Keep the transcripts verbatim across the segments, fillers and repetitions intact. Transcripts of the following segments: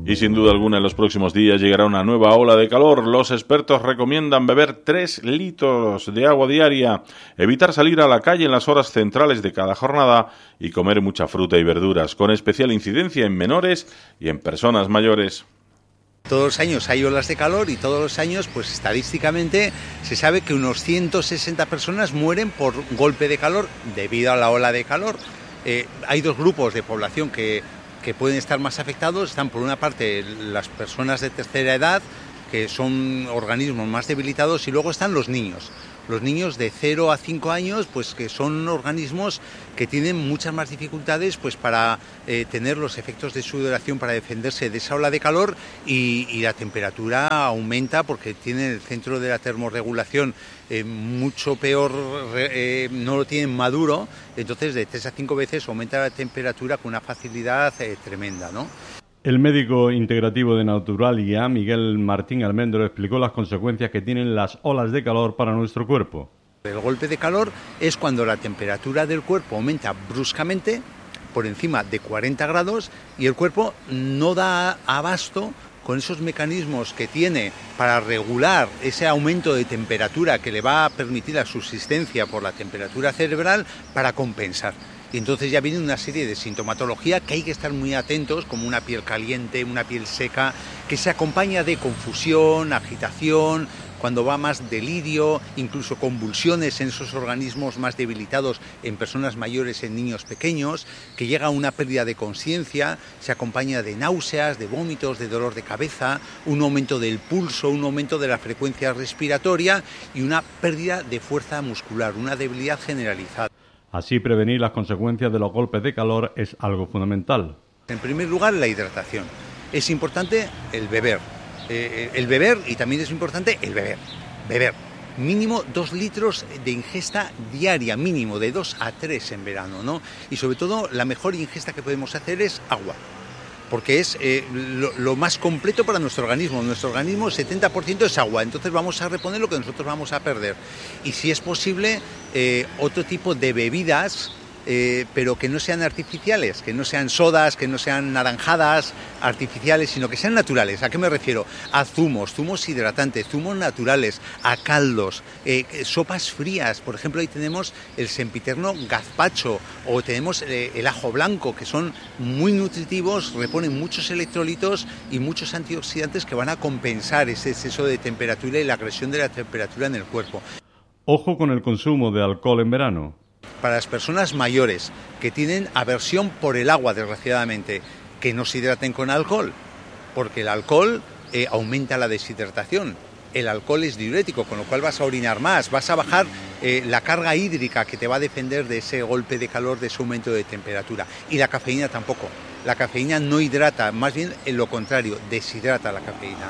Y sin duda alguna en los próximos días llegará una nueva ola de calor. Los expertos recomiendan beber tres litros de agua diaria, evitar salir a la calle en las horas centrales de cada jornada y comer mucha fruta y verduras, con especial incidencia en menores y en personas mayores. Todos los años hay olas de calor y todos los años, pues estadísticamente, se sabe que unos ciento sesenta personas mueren por golpe de calor debido a la ola de calor. Eh, hay dos grupos de población que que pueden estar más afectados. Están por una parte las personas de tercera edad, que son organismos más debilitados, y luego están los niños. Los niños de cero a cinco años, pues que son organismos que tienen muchas más dificultades pues para eh, tener los efectos de sudoración para defenderse de esa ola de calor, y, y la temperatura aumenta porque tienen el centro de la termorregulación eh, mucho peor, eh, no lo tienen maduro, entonces de tres a cinco veces aumenta la temperatura con una facilidad eh, tremenda, ¿no? El médico integrativo de Naturalia, Miguel Martín Almendro, explicó las consecuencias que tienen las olas de calor para nuestro cuerpo. El golpe de calor es cuando la temperatura del cuerpo aumenta bruscamente por encima de cuarenta grados y el cuerpo no da abasto con esos mecanismos que tiene para regular ese aumento de temperatura que le va a permitir la subsistencia por la temperatura cerebral para compensar. Y entonces ya viene una serie de sintomatología que hay que estar muy atentos, como una piel caliente, una piel seca, que se acompaña de confusión, agitación, cuando va más delirio, incluso convulsiones en esos organismos más debilitados en personas mayores, en niños pequeños, que llega a una pérdida de conciencia, se acompaña de náuseas, de vómitos, de dolor de cabeza, un aumento del pulso, un aumento de la frecuencia respiratoria y una pérdida de fuerza muscular, una debilidad generalizada. Así, prevenir las consecuencias de los golpes de calor es algo fundamental. En primer lugar, la hidratación. Es importante el beber. Eh, el beber y también es importante el beber. Beber. Mínimo dos litros de ingesta diaria, mínimo de dos a tres en verano, ¿no? Y sobre todo, la mejor ingesta que podemos hacer es agua. Porque es eh, lo, lo más completo para nuestro organismo. Nuestro organismo, setenta por ciento es agua, entonces vamos a reponer lo que nosotros vamos a perder. Y si es posible, eh, otro tipo de bebidas, eh, pero que no sean artificiales, que no sean sodas, que no sean naranjadas artificiales, sino que sean naturales. ¿A qué me refiero? A zumos, zumos hidratantes, zumos naturales, a caldos, eh, sopas frías. Por ejemplo, ahí tenemos el sempiterno gazpacho o tenemos eh, el ajo blanco, que son muy nutritivos, reponen muchos electrolitos y muchos antioxidantes que van a compensar ese exceso de temperatura y la agresión de la temperatura en el cuerpo. Ojo con el consumo de alcohol en verano. Para las personas mayores que tienen aversión por el agua, desgraciadamente, que no se hidraten con alcohol, porque el alcohol eh, aumenta la deshidratación. El alcohol es diurético, con lo cual vas a orinar más, vas a bajar eh, la carga hídrica que te va a defender de ese golpe de calor, de ese aumento de temperatura. Y la cafeína tampoco. La cafeína no hidrata, más bien en lo contrario, deshidrata la cafeína.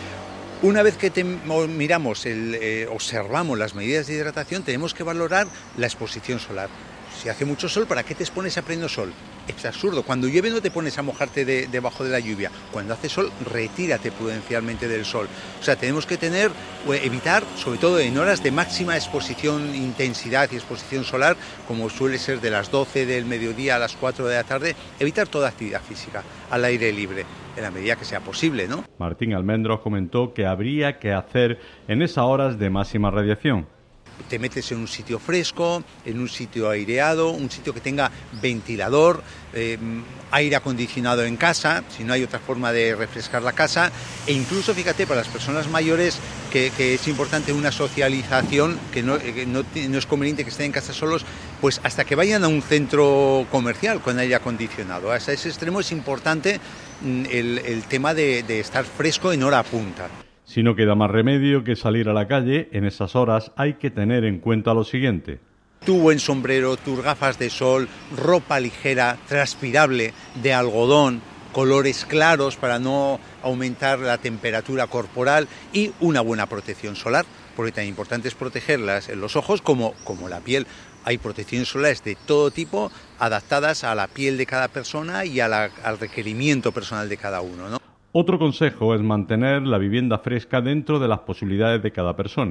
Una vez que te, miramos, el, eh, observamos las medidas de hidratación, tenemos que valorar la exposición solar. Si hace mucho sol, ¿para qué te expones a pleno sol? Es absurdo. Cuando llueve no te pones a mojarte de, debajo de la lluvia. Cuando hace sol, retírate prudencialmente del sol. O sea, tenemos que tener, evitar, sobre todo en horas de máxima exposición, intensidad y exposición solar, como suele ser de las doce del mediodía a las cuatro de la tarde, evitar toda actividad física al aire libre, en la medida que sea posible, ¿no? Martín Almendros comentó que habría que hacer en esas horas de máxima radiación. Te metes en un sitio fresco, en un sitio aireado, un sitio que tenga ventilador, eh, aire acondicionado en casa, si no hay otra forma de refrescar la casa, e incluso, fíjate, para las personas mayores que, que es importante una socialización, que, no, que no, no es conveniente que estén en casa solos, pues hasta que vayan a un centro comercial con aire acondicionado. Hasta ese extremo es importante el, el tema de, de estar fresco en hora punta. Si no queda más remedio que salir a la calle, en esas horas hay que tener en cuenta lo siguiente. Tu buen sombrero, tus gafas de sol, ropa ligera, transpirable, de algodón, colores claros para no aumentar la temperatura corporal y una buena protección solar, porque tan importante es protegerlas en los ojos como, como la piel. Hay protecciones solares de todo tipo, adaptadas a la piel de cada persona y a la, al requerimiento personal de cada uno, ¿no? Otro consejo es mantener la vivienda fresca dentro de las posibilidades de cada persona.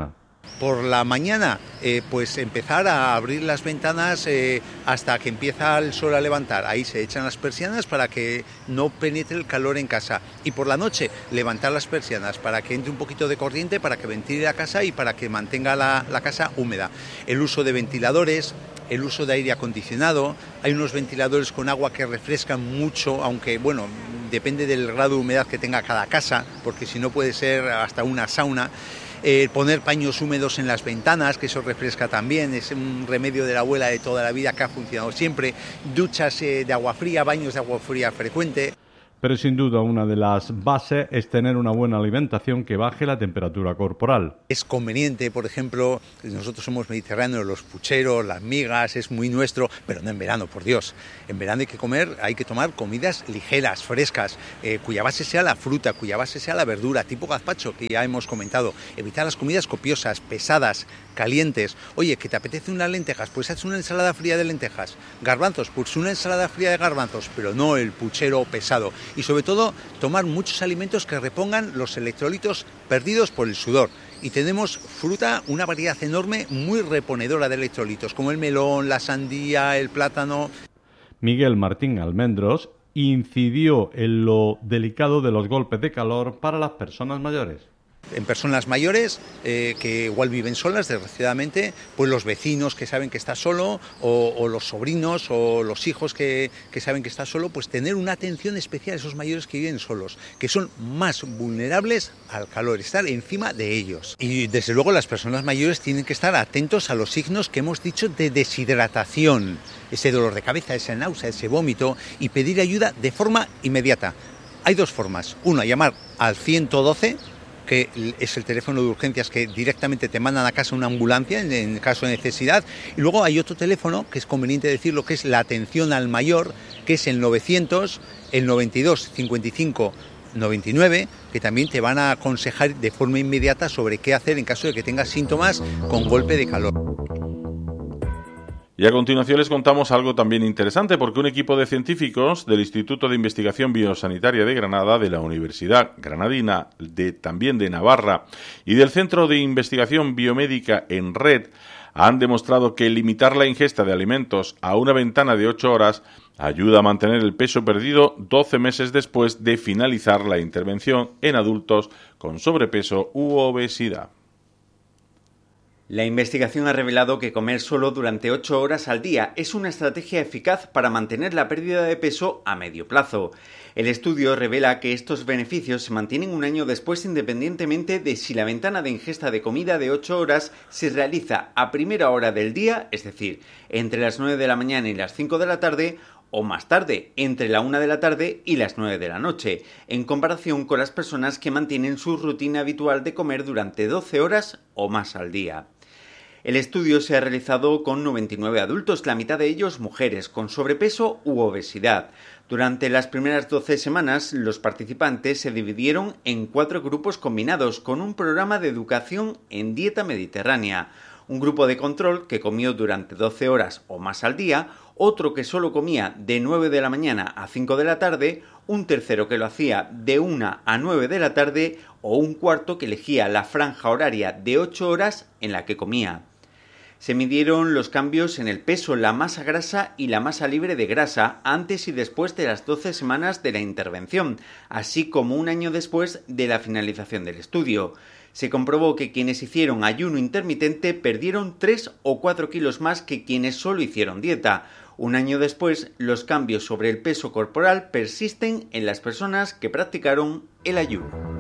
Por la mañana, eh, pues empezar a abrir las ventanas eh, hasta que empieza el sol a levantar. Ahí se echan las persianas para que no penetre el calor en casa. Y por la noche, levantar las persianas para que entre un poquito de corriente, para que ventile la casa y para que mantenga la, la casa húmeda. El uso de ventiladores, el uso de aire acondicionado. Hay unos ventiladores con agua que refrescan mucho, aunque, bueno, depende del grado de humedad que tenga cada casa, porque si no puede ser hasta una sauna. Eh, poner paños húmedos en las ventanas, que eso refresca también, es un remedio de la abuela de toda la vida que ha funcionado siempre. Duchas eh, de agua fría, baños de agua fría frecuente. Pero sin duda una de las bases es tener una buena alimentación que baje la temperatura corporal. Es conveniente, por ejemplo, nosotros somos mediterráneos, los pucheros, las migas, es muy nuestro, pero no en verano, por Dios. En verano hay que comer, hay que tomar comidas ligeras, frescas, eh, cuya base sea la fruta, cuya base sea la verdura, tipo gazpacho, que ya hemos comentado. Evitar las comidas copiosas, pesadas, calientes. Oye, ¿que te apetece unas lentejas? Pues haz una ensalada fría de lentejas. Garbanzos, pues una ensalada fría de garbanzos, pero no el puchero pesado. Y sobre todo, tomar muchos alimentos que repongan los electrolitos perdidos por el sudor. Y tenemos fruta, una variedad enorme, muy reponedora de electrolitos, como el melón, la sandía, el plátano. Miguel Martín Almendros incidió en lo delicado de los golpes de calor para las personas mayores. En personas mayores eh, que igual viven solas, desgraciadamente, pues los vecinos que saben que está solo, o, o los sobrinos o los hijos que, que saben que está solo, pues tener una atención especial a esos mayores que viven solos, que son más vulnerables al calor, estar encima de ellos. Y desde luego las personas mayores tienen que estar atentos a los signos que hemos dicho de deshidratación, ese dolor de cabeza, esa náusea, ese vómito, y pedir ayuda de forma inmediata. Hay dos formas. Una, llamar al ciento doce, que es el teléfono de urgencias que directamente te mandan a casa una ambulancia en, en caso de necesidad. Y luego hay otro teléfono, que es conveniente decirlo, que es la atención al mayor, que es el novecientos, el noventa y dos, cincuenta y cinco, noventa y nueve, que también te van a aconsejar de forma inmediata sobre qué hacer en caso de que tengas síntomas con golpe de calor. Y a continuación les contamos algo también interesante, porque un equipo de científicos del Instituto de Investigación Biosanitaria de Granada, de la Universidad Granadina, de, también de Navarra, y del Centro de Investigación Biomédica en Red, han demostrado que limitar la ingesta de alimentos a una ventana de ocho horas ayuda a mantener el peso perdido doce meses después de finalizar la intervención en adultos con sobrepeso u obesidad. La investigación ha revelado que comer solo durante ocho horas al día es una estrategia eficaz para mantener la pérdida de peso a medio plazo. El estudio revela que estos beneficios se mantienen un año después independientemente de si la ventana de ingesta de comida de ocho horas se realiza a primera hora del día, es decir, entre las nueve de la mañana y las cinco de la tarde, o más tarde, entre la una de la tarde y las nueve de la noche, en comparación con las personas que mantienen su rutina habitual de comer durante doce horas o más al día. El estudio se ha realizado con noventa y nueve adultos, la mitad de ellos mujeres, con sobrepeso u obesidad. Durante las primeras doce semanas, los participantes se dividieron en cuatro grupos combinados con un programa de educación en dieta mediterránea. Un grupo de control que comió durante doce horas o más al día, otro que solo comía de nueve de la mañana a cinco de la tarde, un tercero que lo hacía de una a nueve de la tarde o un cuarto que elegía la franja horaria de ocho horas en la que comía. Se midieron los cambios en el peso, la masa grasa y la masa libre de grasa antes y después de las doce semanas de la intervención, así como un año después de la finalización del estudio. Se comprobó que quienes hicieron ayuno intermitente perdieron tres o cuatro kilos más que quienes solo hicieron dieta. Un año después, los cambios sobre el peso corporal persisten en las personas que practicaron el ayuno.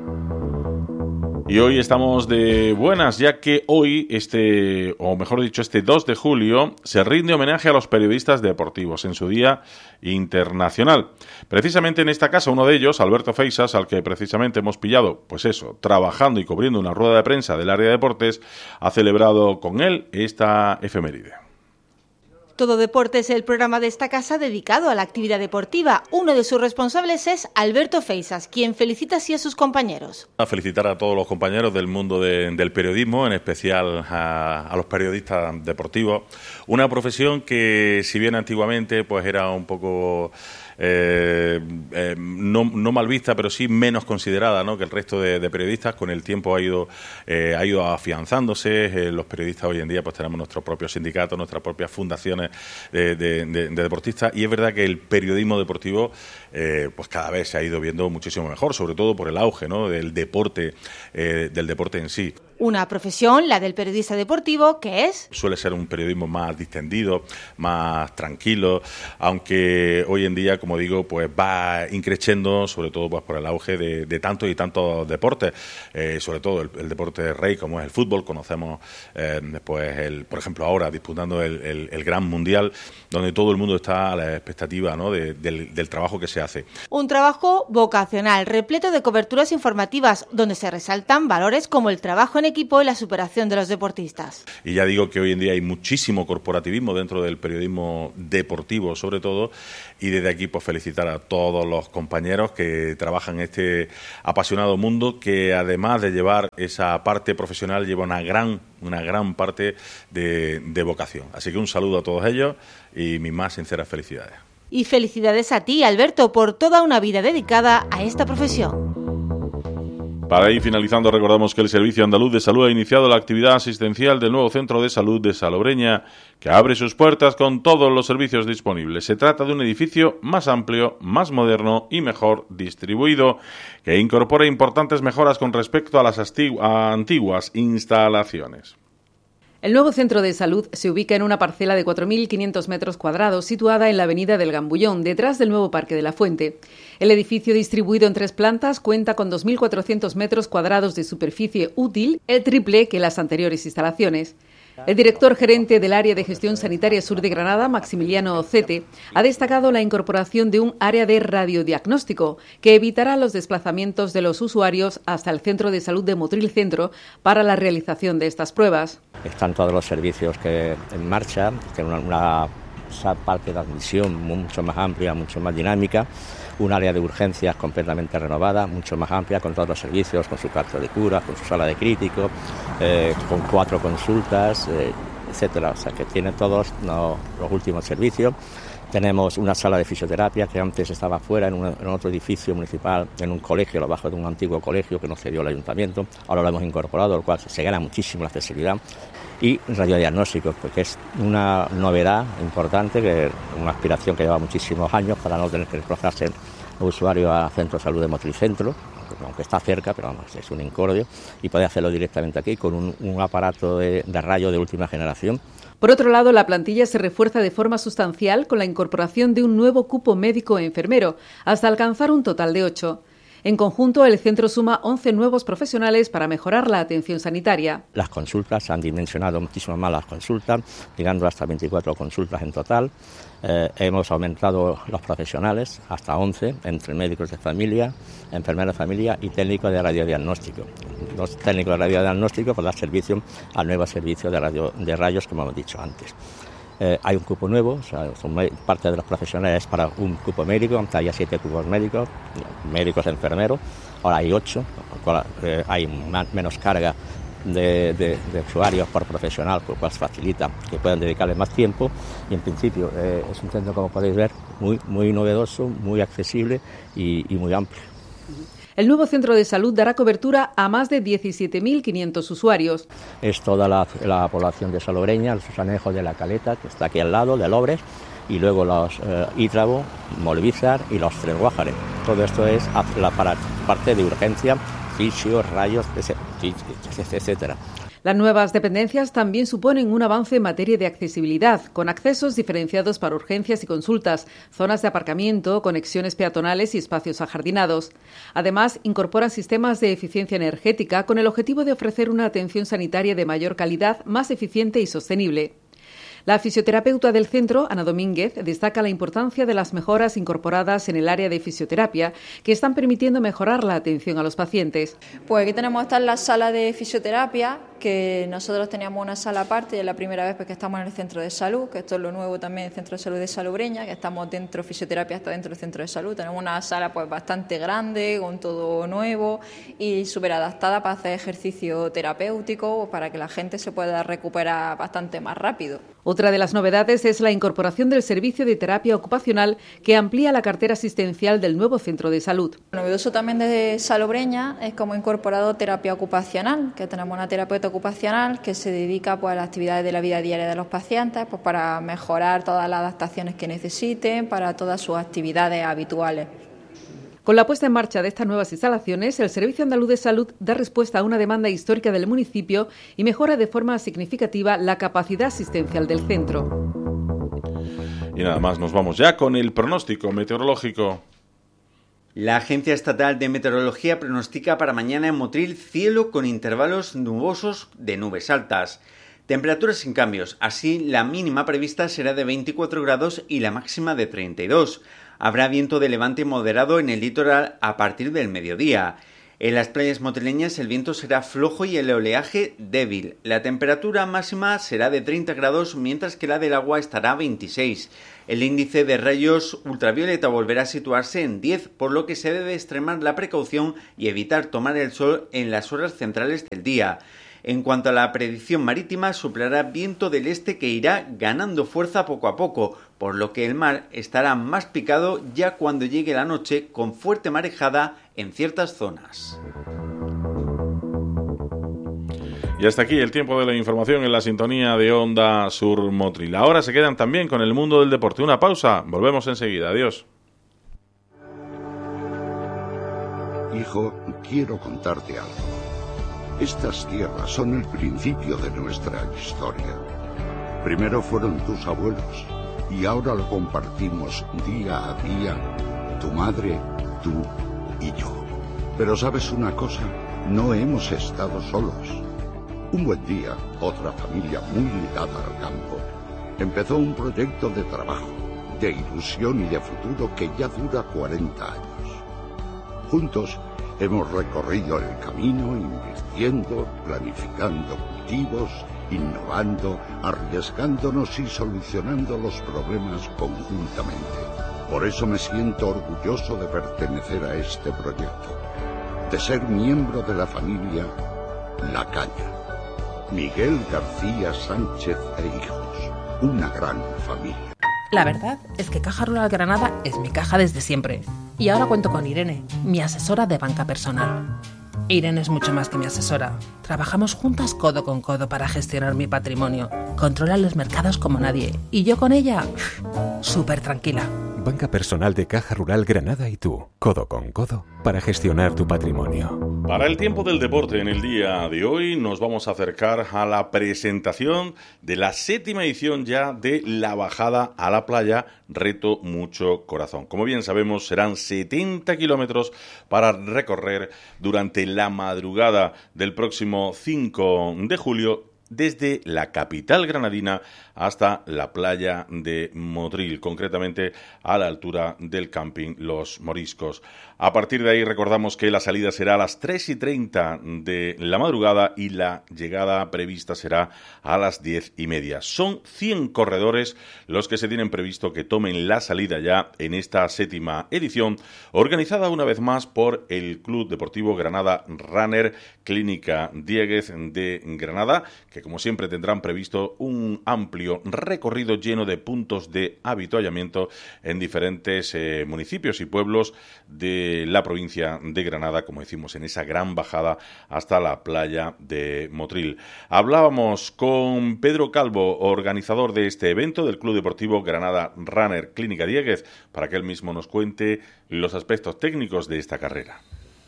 Y hoy estamos de buenas, ya que hoy, este, o mejor dicho, este dos de julio, se rinde homenaje a los periodistas deportivos en su Día Internacional. Precisamente en esta casa, uno de ellos, Alberto Feixas, al que precisamente hemos pillado, pues eso, trabajando y cubriendo una rueda de prensa del área de deportes, ha celebrado con él esta efeméride. Todo Deporte es el programa de esta casa dedicado a la actividad deportiva. Uno de sus responsables es Alberto Feixas, quien felicita así a sus compañeros. A felicitar a todos los compañeros del mundo de, del periodismo, en especial a, a los periodistas deportivos. Una profesión que, si bien antiguamente pues era un poco eh, eh, no, no mal vista, pero sí menos considerada, ¿no?, que el resto de, de periodistas. Con el tiempo ha ido, eh, ha ido afianzándose. Eh, los periodistas hoy en día pues tenemos nuestros propios sindicatos, nuestras propias fundaciones de, de, de, de deportistas, y es verdad que el periodismo deportivo eh, pues cada vez se ha ido viendo muchísimo mejor, sobre todo por el auge, ¿no?, del deporte, eh, del deporte en sí. Una profesión, la del periodista deportivo, que es... Suele ser un periodismo más distendido, más tranquilo, aunque hoy en día, como digo, pues va increciendo, sobre todo pues por el auge de, de tantos y tantos deportes, eh, sobre todo el, el deporte rey como es el fútbol. Conocemos, eh, pues el, por ejemplo, ahora disputando el, el, el Gran Mundial, donde todo el mundo está a la expectativa, ¿no?, de, del, del trabajo que se hace. Un trabajo vocacional, repleto de coberturas informativas, donde se resaltan valores como el trabajo en equipo y la superación de los deportistas. Y ya digo que hoy en día hay muchísimo corporativismo dentro del periodismo deportivo, sobre todo, y desde aquí pues felicitar a todos los compañeros que trabajan en este apasionado mundo, que además de llevar esa parte profesional lleva una gran, una gran parte de, de vocación. Así que un saludo a todos ellos y mis más sinceras felicidades. Y felicidades a ti, Alberto, por toda una vida dedicada a esta profesión. Para ir finalizando, recordamos que el Servicio Andaluz de Salud ha iniciado la actividad asistencial del nuevo Centro de Salud de Salobreña, que abre sus puertas con todos los servicios disponibles. Se trata de un edificio más amplio, más moderno y mejor distribuido, que incorpora importantes mejoras con respecto a las antiguas instalaciones. El nuevo centro de salud se ubica en una parcela de cuatro mil quinientos metros cuadrados situada en la avenida del Gambullón, detrás del nuevo Parque de la Fuente. El edificio, distribuido en tres plantas, cuenta con dos mil cuatrocientos metros cuadrados de superficie útil, el triple que las anteriores instalaciones. El director gerente del Área de Gestión Sanitaria Sur de Granada, Maximiliano Ocete, ha destacado la incorporación de un área de radiodiagnóstico que evitará los desplazamientos de los usuarios hasta el Centro de Salud de Motril Centro para la realización de estas pruebas. Están todos los servicios que en marcha, tiene una, una parte de admisión mucho más amplia, mucho más dinámica, un área de urgencias completamente renovada, mucho más amplia, con todos los servicios, con su cuarto de cura, con su sala de crítico, eh, con cuatro consultas, eh, etcétera. O sea, que tiene todos no, los últimos servicios. Tenemos una sala de fisioterapia que antes estaba fuera, en, un, en otro edificio municipal, en un colegio, abajo de un antiguo colegio que nos cedió el ayuntamiento. Ahora lo hemos incorporado, lo cual se gana muchísimo la accesibilidad. Y radiodiagnósticos, porque es una novedad importante, que una aspiración que lleva muchísimos años para no tener que desplazarse el usuario al Centro de Salud de Motril Centro, aunque está cerca, pero vamos, es un incordio, y puede hacerlo directamente aquí con un, un aparato de, de rayo de última generación. Por otro lado, la plantilla se refuerza de forma sustancial con la incorporación de un nuevo cupo médico e enfermero, hasta alcanzar un total de ocho. En conjunto, el centro suma once nuevos profesionales para mejorar la atención sanitaria. Las consultas, se han dimensionado muchísimo más las consultas, llegando hasta veinticuatro consultas en total. Eh, hemos aumentado los profesionales hasta once, entre médicos de familia, enfermeros de familia y técnicos de radiodiagnóstico. Los técnicos de radiodiagnóstico pues, dan servicio al nuevo servicio de, radio, de rayos, como hemos dicho antes. Eh, hay un cupo nuevo, o sea, son parte de los profesionales para un cupo médico, antes había siete cupos médicos, médicos enfermeros, ahora hay ocho, con lo cual eh, hay más, menos carga de, de, de usuarios por profesional, con lo cual facilita que puedan dedicarle más tiempo y en principio eh, es un centro, como podéis ver, muy, muy novedoso, muy accesible y, y muy amplio. El nuevo centro de salud dará cobertura a más de diecisiete mil quinientos usuarios. Es toda la, la población de Salobreña, los anejos de La Caleta, que está aquí al lado, de Lobres, y luego los eh, Ítrabo, Molvízar y los Tres Guájares. Todo esto es la para, parte de urgencia, fisio, rayos, etcétera. Las nuevas dependencias también suponen un avance en materia de accesibilidad, con accesos diferenciados para urgencias y consultas, zonas de aparcamiento, conexiones peatonales y espacios ajardinados. Además, incorporan sistemas de eficiencia energética con el objetivo de ofrecer una atención sanitaria de mayor calidad, más eficiente y sostenible. La fisioterapeuta del centro, Ana Domínguez, destaca la importancia de las mejoras incorporadas en el área de fisioterapia que están permitiendo mejorar la atención a los pacientes. Pues aquí tenemos esta la sala de fisioterapia, que nosotros teníamos una sala aparte y es la primera vez pues, que estamos en el centro de salud, que esto es lo nuevo también, el centro de salud de Salobreña, que estamos dentro, fisioterapia está dentro del centro de salud. Tenemos una sala pues bastante grande, con todo nuevo y súper adaptada para hacer ejercicio terapéutico, para que la gente se pueda recuperar bastante más rápido. Otra de las novedades es la incorporación del servicio de terapia ocupacional que amplía la cartera asistencial del nuevo centro de salud. Lo novedoso también de Salobreña es como incorporado terapia ocupacional, que tenemos una terapeuta ocupacional que se dedica pues, a las actividades de la vida diaria de los pacientes, pues, para mejorar todas las adaptaciones que necesiten para todas sus actividades habituales. Con la puesta en marcha de estas nuevas instalaciones, el Servicio Andaluz de Salud da respuesta a una demanda histórica del municipio y mejora de forma significativa la capacidad asistencial del centro. Y nada más, nos vamos ya con el pronóstico meteorológico. La Agencia Estatal de Meteorología pronostica para mañana en Motril cielo con intervalos nubosos de nubes altas. Temperaturas sin cambios, así la mínima prevista será de veinticuatro grados y la máxima de treinta y dos. Habrá viento de levante moderado en el litoral a partir del mediodía. En las playas motrileñas el viento será flojo y el oleaje débil. La temperatura máxima será de treinta grados, mientras que la del agua estará a veintiséis. El índice de rayos ultravioleta volverá a situarse en diez, por lo que se debe extremar la precaución y evitar tomar el sol en las horas centrales del día. En cuanto a la predicción marítima, soplará viento del este que irá ganando fuerza poco a poco, por lo que el mar estará más picado ya cuando llegue la noche, con fuerte marejada en ciertas zonas. Y hasta aquí el tiempo de la información en la sintonía de Onda Sur Motril. Ahora se quedan también con el mundo del deporte. Una pausa, volvemos enseguida. Adiós. Hijo, quiero contarte algo. Estas tierras son el principio de nuestra historia. Primero fueron tus abuelos y ahora lo compartimos día a día, tu madre, tú y yo. Pero ¿sabes una cosa? No hemos estado solos. Un buen día, otra familia muy ligada al campo empezó un proyecto de trabajo, de ilusión y de futuro que ya dura cuarenta años. Juntos hemos recorrido el camino invirtiendo, planificando cultivos, innovando, arriesgándonos y solucionando los problemas conjuntamente. Por eso me siento orgulloso de pertenecer a este proyecto, de ser miembro de la familia La Caña. Miguel García Sánchez e hijos, una gran familia. La verdad es que Caja Rural Granada es mi caja desde siempre. Y ahora cuento con Irene, mi asesora de banca personal. Irene es mucho más que mi asesora. Trabajamos juntas codo con codo para gestionar mi patrimonio. Controla los mercados como nadie. Y yo con ella, súper tranquila. Banca personal de Caja Rural Granada y tú, codo con codo, para gestionar tu patrimonio. Para el tiempo del deporte en el día de hoy nos vamos a acercar a la presentación de la séptima edición ya de la bajada a la playa Reto Mucho Corazón. Como bien sabemos, serán setenta kilómetros para recorrer durante la madrugada del próximo cinco de julio desde la capital granadina hasta la playa de Motril, concretamente a la altura del camping Los Moriscos. A partir de ahí recordamos que la salida será a las tres y treinta de la madrugada y la llegada prevista será a las diez y media. Son cien corredores los que se tienen previsto que tomen la salida ya en esta séptima edición, organizada una vez más por el Club Deportivo Granada Runner Clínica Dieguez de Granada, que como siempre tendrán previsto un amplio recorrido lleno de puntos de avituallamiento en diferentes eh, municipios y pueblos de la provincia de Granada, como decimos, en esa gran bajada hasta la playa de Motril. Hablábamos con Pedro Calvo, organizador de este evento del Club Deportivo Granada Runner Clínica Dieguez, para que él mismo nos cuente los aspectos técnicos de esta carrera.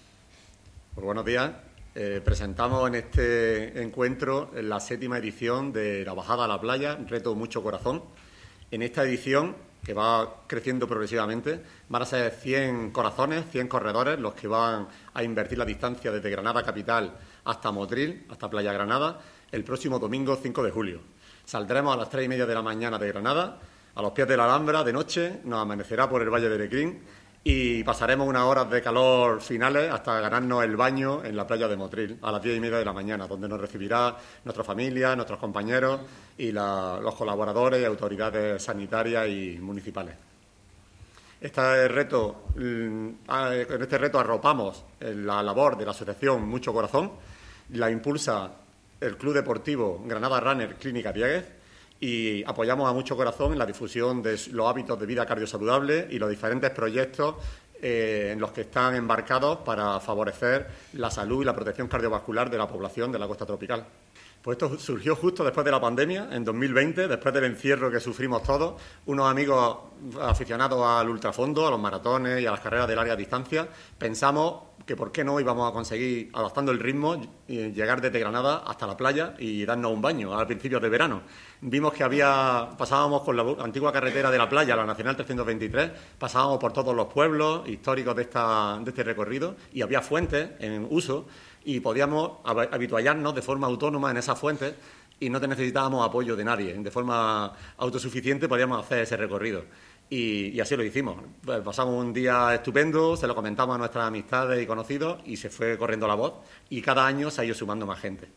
Pues buenos días. Eh, presentamos en este encuentro la séptima edición de la bajada a la playa, Reto Mucho Corazón. En esta edición, que va creciendo progresivamente, van a ser cien corazones, cien corredores los que van a invertir la distancia desde Granada capital hasta Motril, hasta Playa Granada, el próximo domingo cinco de julio. Saldremos a las tres y media de la mañana de Granada, a los pies de la Alhambra de noche, nos amanecerá por el Valle de Lecrín y pasaremos unas horas de calor finales hasta ganarnos el baño en la playa de Motril a las diez y media de la mañana, donde nos recibirá nuestra familia, nuestros compañeros y la, los colaboradores y autoridades sanitarias y municipales. Este reto, en este reto arropamos la labor de la asociación Mucho Corazón, la impulsa el Club Deportivo Granada Runner Clínica Dieguez y apoyamos a Mucho Corazón en la difusión de los hábitos de vida cardiosaludable y los diferentes proyectos eh, en los que están embarcados para favorecer la salud y la protección cardiovascular de la población de la costa tropical. Pues esto surgió justo después de la pandemia, en dos mil veinte, después del encierro que sufrimos todos. Unos amigos aficionados al ultrafondo, a los maratones y a las carreras de larga distancia, pensamos que por qué no íbamos a conseguir, adaptando el ritmo, llegar desde Granada hasta la playa y darnos un baño a principios de verano. Vimos que había, pasábamos con la antigua carretera de la playa, la Nacional trescientos veintitrés, pasábamos por todos los pueblos históricos de, esta, de este recorrido y había fuentes en uso y podíamos habituallarnos de forma autónoma en esas fuentes y no necesitábamos apoyo de nadie. De forma autosuficiente podíamos hacer ese recorrido. Y, y así lo hicimos. Pues pasamos un día estupendo, se lo comentamos a nuestras amistades y conocidos y se fue corriendo la voz y cada año se ha ido sumando más gente.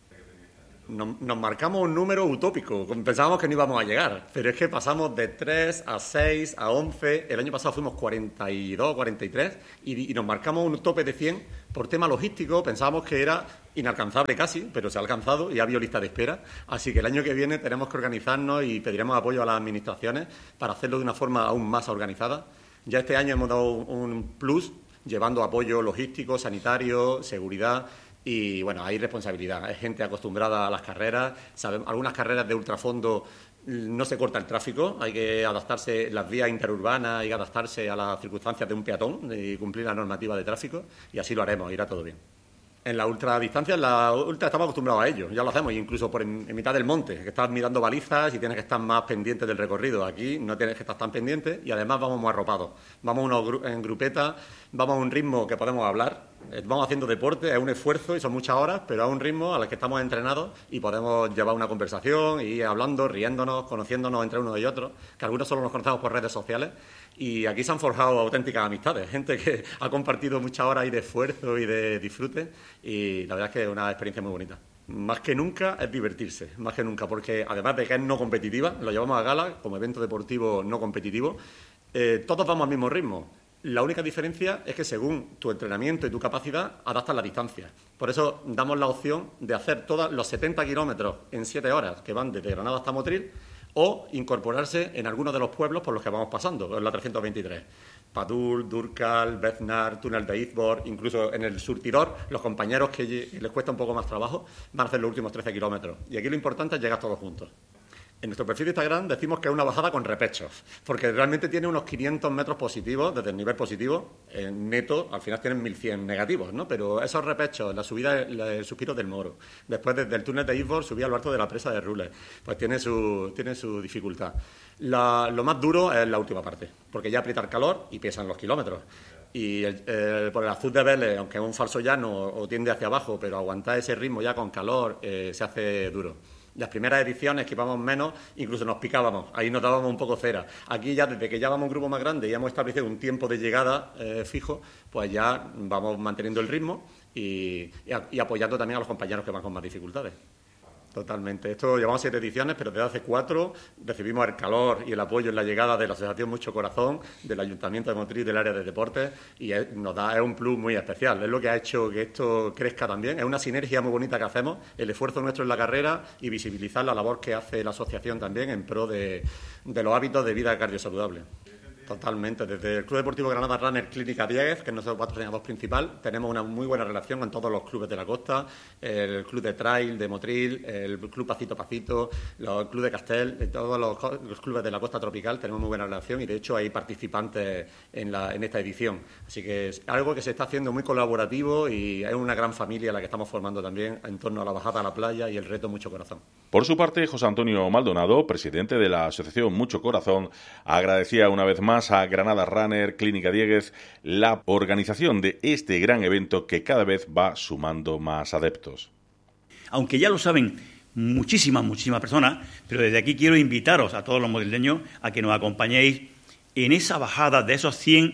Nos, nos marcamos un número utópico, pensábamos que no íbamos a llegar, pero es que pasamos de tres a seis a once, el año pasado fuimos cuarenta y dos, cuarenta y tres y, y nos marcamos un tope de cien por tema logístico, pensábamos que era inalcanzable casi, pero se ha alcanzado y ha habido lista de espera, así que el año que viene tenemos que organizarnos y pediremos apoyo a las administraciones para hacerlo de una forma aún más organizada. Ya este año hemos dado un plus, llevando apoyo logístico, sanitario, seguridad. Y, bueno, hay responsabilidad. Hay gente acostumbrada a las carreras. Sabemos, algunas carreras de ultrafondo no se corta el tráfico. Hay que adaptarse, las vías interurbanas, hay que adaptarse a las circunstancias de un peatón y cumplir la normativa de tráfico. Y así lo haremos, irá todo bien. En la ultradistancia, en la ultra estamos acostumbrados a ello, ya lo hacemos, incluso por en, en mitad del monte, que estás mirando balizas y tienes que estar más pendiente del recorrido. Aquí no tienes que estar tan pendiente y además vamos muy arropados. Vamos unos gru en grupetas, vamos a un ritmo que podemos hablar, vamos haciendo deporte, es un esfuerzo y son muchas horas, pero a un ritmo al que estamos entrenados y podemos llevar una conversación y ir hablando, riéndonos, conociéndonos entre unos y otros, que algunos solo nos conocemos por redes sociales. Y aquí se han forjado auténticas amistades, gente que ha compartido muchas horas ahí de esfuerzo y de disfrute y la verdad es que es una experiencia muy bonita. Más que nunca es divertirse, más que nunca, porque además de que es no competitiva, lo llevamos a gala como evento deportivo no competitivo, eh, todos vamos al mismo ritmo. La única diferencia es que según tu entrenamiento y tu capacidad adaptas la distancia. Por eso damos la opción de hacer todos los setenta kilómetros en siete horas que van desde Granada hasta Motril o incorporarse en algunos de los pueblos por los que vamos pasando, en la trescientos veintitrés. Padul, Durcal, Beznar, Túnel de Izbor, incluso en el surtidor, los compañeros que les cuesta un poco más trabajo van a hacer los últimos trece kilómetros. Y aquí lo importante es llegar todos juntos. En nuestro perfil de Instagram decimos que es una bajada con repechos, porque realmente tiene unos quinientos metros positivos desde el nivel positivo, en neto al final tienen mil cien negativos, ¿no? Pero esos repechos, la subida, el suspiro del Moro, después desde el túnel de Izbor subir al alto de la presa de Rules, pues tiene su, tiene su dificultad. La, lo más duro es la última parte, porque ya aprieta el calor y pesan los kilómetros. Y el, el, por el azul de Vélez, aunque es un falso llano o tiende hacia abajo, pero aguantar ese ritmo ya con calor eh, se hace duro. Las primeras ediciones que íbamos menos, incluso nos picábamos, ahí nos dábamos un poco cera. Aquí ya, desde que ya vamos un grupo más grande y hemos establecido un tiempo de llegada eh, fijo, pues ya vamos manteniendo el ritmo y, y, a, y apoyando también a los compañeros que van con más dificultades. Totalmente. Esto llevamos siete ediciones, pero desde hace cuatro recibimos el calor y el apoyo en la llegada de la Asociación Mucho Corazón, del Ayuntamiento de Motril, del área de deportes, y es, nos da, es un plus muy especial. Es lo que ha hecho que esto crezca también. Es una sinergia muy bonita que hacemos, el esfuerzo nuestro en la carrera y visibilizar la labor que hace la asociación también en pro de, de los hábitos de vida cardiosaludable. Totalmente. Desde el Club Deportivo Granada Runner Clínica Dieguez, que es nuestro patrocinador principal, tenemos una muy buena relación con todos los clubes de la costa, el Club de Trail de Motril, el Club Pacito Pacito, el Club de Castel, todos los, los clubes de la costa tropical tenemos muy buena relación y de hecho hay participantes en, la, en esta edición. Así que es algo que se está haciendo muy colaborativo y es una gran familia la que estamos formando también en torno a la bajada a la playa y el reto Mucho Corazón. Por su parte, José Antonio Maldonado, presidente de la Asociación Mucho Corazón, agradecía una vez más a Granada Runner Clínica Dieguez la organización de este gran evento que cada vez va sumando más adeptos. Aunque ya lo saben muchísimas, muchísimas personas, pero desde aquí quiero invitaros a todos los madrileños a que nos acompañéis en esa bajada de esos cien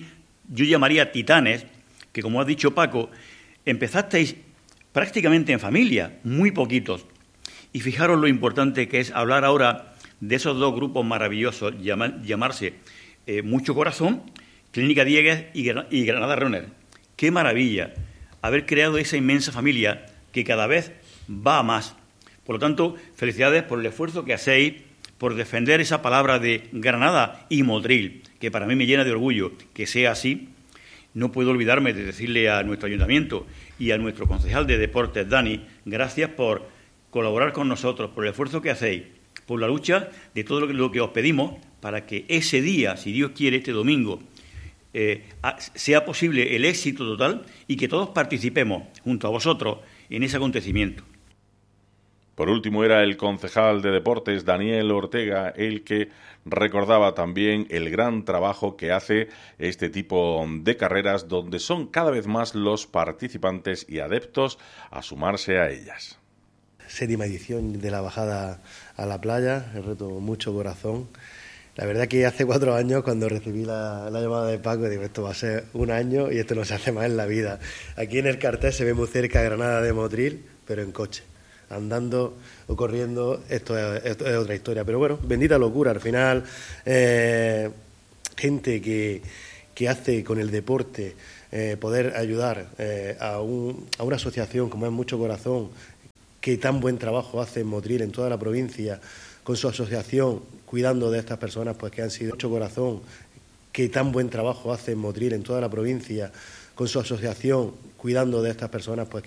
yo llamaría titanes, que como ha dicho Paco, empezasteis prácticamente en familia, muy poquitos. Y fijaros lo importante que es hablar ahora de esos dos grupos maravillosos, llama, llamarse eh, Mucho Corazón, Clínica Diegues y, y Granada Runner. ¡Qué maravilla haber creado esa inmensa familia que cada vez va a más! Por lo tanto, felicidades por el esfuerzo que hacéis por defender esa palabra de Granada y Motril, que para mí me llena de orgullo que sea así. No puedo olvidarme de decirle a nuestro ayuntamiento y a nuestro concejal de deportes, Dani, gracias por colaborar con nosotros, por el esfuerzo que hacéis, por la lucha de todo lo que, lo que os pedimos para que ese día, si Dios quiere, este domingo, eh, sea posible el éxito total y que todos participemos junto a vosotros en ese acontecimiento. Por último, era el concejal de deportes, Daniel Ortega, el que recordaba también el gran trabajo que hace este tipo de carreras, donde son cada vez más los participantes y adeptos a sumarse a ellas. Séptima edición de la bajada a la playa, el reto Mucho Corazón. La verdad que hace cuatro años, cuando recibí la, la llamada de Paco, digo, esto va a ser un año y esto no se hace más en la vida. Aquí en el cartel se ve muy cerca de Granada de Motril, pero en coche. Andando o corriendo, esto es, esto es otra historia. Pero bueno, bendita locura. Al final, eh, gente que, que hace con el deporte eh, poder ayudar eh, a, un, a una asociación como es Mucho Corazón, que tan buen trabajo hace en Motril, en toda la provincia, con su asociación, cuidando de estas personas pues que han sido Mucho Corazón, que tan buen trabajo hace en Motril, en toda la provincia, con su asociación, cuidando de estas personas pues